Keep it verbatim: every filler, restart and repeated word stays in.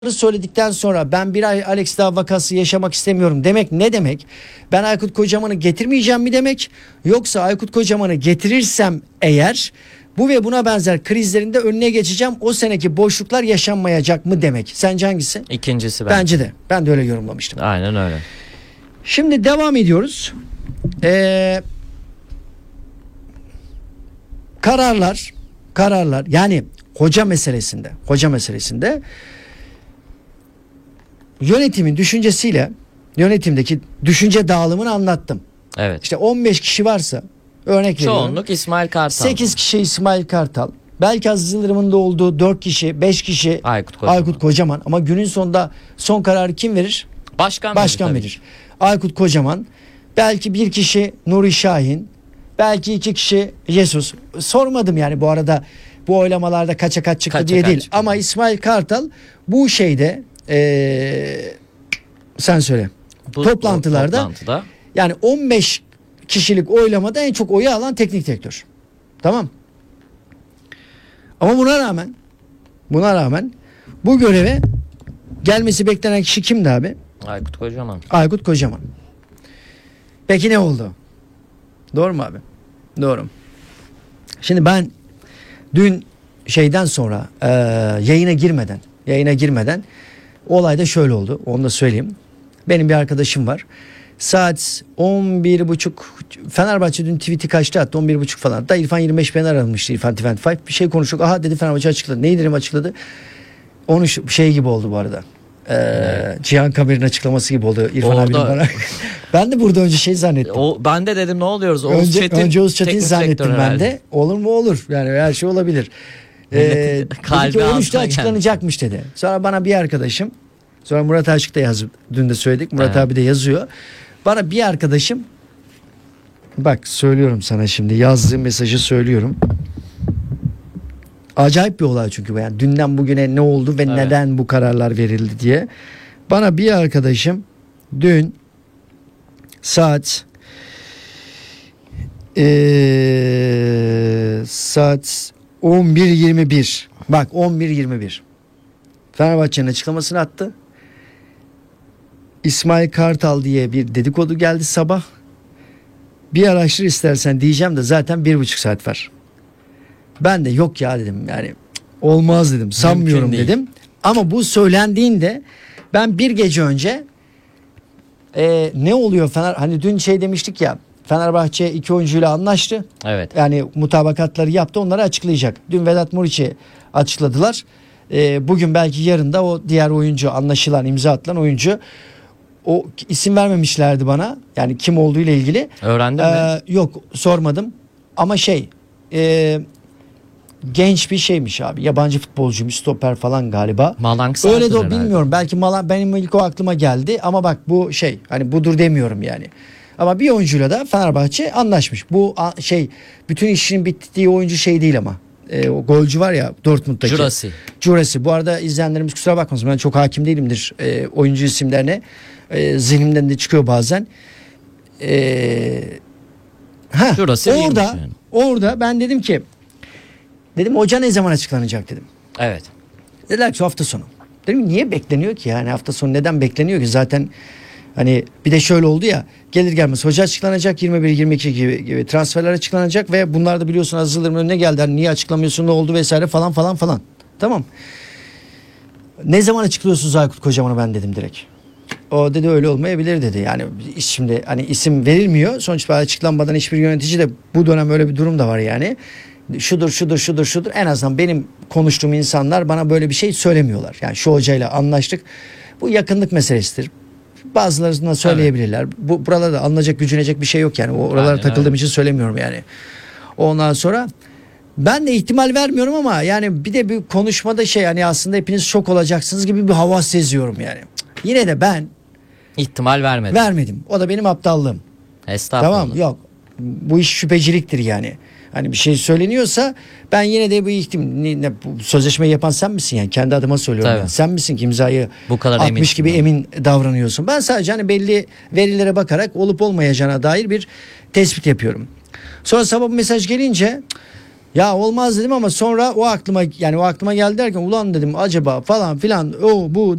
söyledikten sonra ben bir ay Alex Dağı vakası yaşamak istemiyorum demek ne demek? Ben Aykut Kocaman'ı getirmeyeceğim mi demek? Yoksa Aykut Kocaman'ı getirirsem eğer bu ve buna benzer krizlerinde önüne geçeceğim, o seneki boşluklar yaşanmayacak mı demek? Sence hangisi? İkincisi bence. Bence de. Ben de öyle yorumlamıştım. Aynen öyle. Şimdi devam ediyoruz. Ee, kararlar, kararlar yani hoca meselesinde, hoca meselesinde yönetimin düşüncesiyle yönetimdeki düşünce dağılımını anlattım. Evet. İşte on beş kişi varsa örnek veriyorum. Çoğunluk İsmail Kartal. sekiz kişi İsmail Kartal. Belki Aziz Yıldırım'ın da olduğu dört kişi, beş kişi Aykut Kocaman. Aykut Kocaman. Ama günün sonunda son kararı kim verir? Başkan, Başkan verir. verir. Aykut Kocaman. Belki bir kişi Nuri Şahin. Belki iki kişi Jesus. Sormadım yani bu arada bu oylamalarda kaça kaç çıktı Kaça diye kaç değil. çıktı. Ama İsmail Kartal bu şeyde ee, sen söyle. Bu, toplantılarda bu toplantıda yani on beş kişilik oylamada en çok oyu alan teknik direktör. Tamam. Ama buna rağmen buna rağmen bu göreve gelmesi beklenen kişi kimdi abi? Aykut Kocaman. Aykut Kocaman. Peki ne oldu? Doğru mu abi? Doğru. Şimdi ben dün şeyden sonra e, yayına girmeden yayına girmeden olayda şöyle oldu. Onu da söyleyeyim. Benim bir arkadaşım var. Saat on bir buçuk Fenerbahçe dün tweet'i kaçtı attı, on bir buçuk falan. Hatta İrfan yirmi beş beni aramıştı, İrfan yirmi beş. Bir şey konuştuk. Aha dedi Fenerbahçe açıkladı. Neyi dedim açıkladı? Onu şey gibi oldu bu arada. Ee, evet. Cihan Kamer'in açıklaması gibi oldu İrfan Orada... abinin bana. Ben de burada önce şey zannettim. O, ben de dedim ne oluyoruz? Oğuz önce, Çetin, önce Oğuz Çetin zannettim ben herhalde. de. Olur mu olur. Yani her şey olabilir. Ee, dedi ki on üçte açıklanacakmış dedi. Sonra bana bir arkadaşım, sonra Murat Aşık da yazdı. Dün de söyledik. Murat evet. abi de yazıyor. Bana bir arkadaşım, bak söylüyorum sana şimdi, yazdığım mesajı söylüyorum. Acayip bir olay çünkü bu, yani dünden bugüne ne oldu ve evet. neden bu kararlar verildi diye. Bana bir arkadaşım dün saat ee, saat on bir yirmi bir, bak on bir yirmi bir Fenerbahçe'nin açıklamasını attı. İsmail Kartal diye bir dedikodu geldi sabah. Bir araştır istersen diyeceğim de zaten bir buçuk saat var. Ben de yok ya dedim, yani olmaz dedim, sanmıyorum dedim. Ama bu söylendiğinde ben bir gece önce e, ne oluyor Fener, hani dün şey demiştik ya, Fenerbahçe iki oyuncuyla anlaştı. Evet. Yani mutabakatları yaptı, onları açıklayacak. Dün Vedat Muriç'i açıkladılar. E, bugün belki yarın da o diğer oyuncu, anlaşılan imza atılan oyuncu, o isim vermemişlerdi bana. Yani kim olduğu ile ilgili. Öğrendin ee, mi? Yok, sormadım. Ama şey e, genç bir şeymiş abi. Yabancı futbolcuymuş, stoper falan galiba. Malang öyle de o, herhalde. bilmiyorum. Belki Malang, benim ilk o aklıma geldi. Ama bak bu şey, hani budur demiyorum yani. Ama bir oyuncuyla da Fenerbahçe anlaşmış. Bu şey, bütün işin bittiği oyuncu şey değil ama. E, o golcü var ya Dortmund'daki. Jurasi. Jurasi. Bu arada izleyenlerimiz kusura bakmasın, ben çok hakim değilimdir e, oyuncu isimlerine. E, zihnimden de çıkıyor bazen. E, ha, Jurasi orada yani. orada ben dedim ki, dedim hoca ne zaman açıklanacak dedim. Evet. Dediler ki hafta sonu. Dedim niye bekleniyor ki, yani hafta sonu neden bekleniyor ki, zaten hani bir de şöyle oldu ya, gelir gelmez hoca açıklanacak, yirmi bir yirmi iki gibi, gibi transferler açıklanacak ve bunlar da biliyorsun Aziz Yıldırım'ın önüne geldi, hani niye açıklamıyorsun, ne oldu vesaire falan falan falan. Tamam. Ne zaman açıklıyorsunuz Aykut Kocaman'ı, ben dedim direkt. O dedi öyle olmayabilir dedi. Yani şimdi hani isim verilmiyor. Sonuçta açıklanmadan hiçbir yönetici de, bu dönem öyle bir durum da var yani. Şudur şudur şudur şudur. En azından benim konuştuğum insanlar bana böyle bir şey söylemiyorlar. Yani şu hocayla anlaştık. Bu yakınlık meselesidir. Bazılarına söyleyebilirler. Evet. Bu buralarda alınacak, gücünecek bir şey yok yani. O oralara Aynen takıldığım öyle. için söylemiyorum yani. Ondan sonra ben de ihtimal vermiyorum ama yani bir de bir konuşmada şey, hani aslında hepiniz şok olacaksınız gibi bir hava seziyorum yani. Yine de ben ihtimal vermedim. Vermedim. O da benim aptallığım. Estağfurullah. Tamam, yok. Bu iş şüpheciliktir yani. Hani bir şey söyleniyorsa ben yine de bu ihtimal, ne, ne, bu sözleşmeyi yapan sen misin yani? Kendi adıma söylüyorum. Yani. Sen misin ki imzayı bu kadar atmış gibi mi? emin davranıyorsun? Ben sadece hani belli verilere bakarak olup olmayacağına dair bir tespit yapıyorum. Sonra sabah bir mesaj gelince Ya olmaz dedim ama sonra o aklıma yani o aklıma geldi derken ulan dedim acaba falan filan o bu